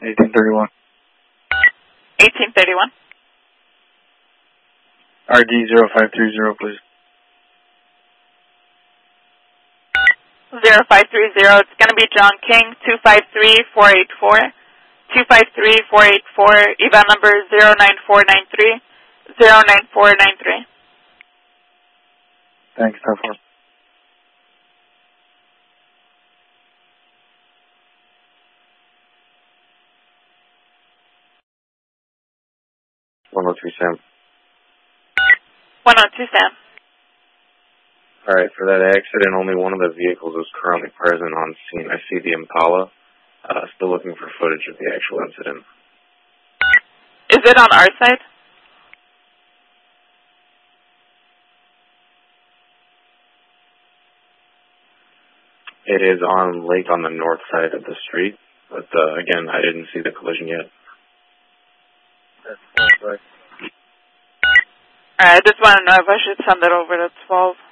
1831. 1831. RD 0530, please. 0530. It's going to be John King, 253484. 253484. Eval number 09493. 09493. Thanks, 10-4. Sam. 102 Sam. Alright, for that accident, only one of the vehicles is currently present on scene. I see the Impala. Still looking for footage of the actual incident. Is it on our side? It is on Lake on the north side of the street, but again, I didn't see the collision yet. That's right. Alright, I just want to know if I should send it over to 12.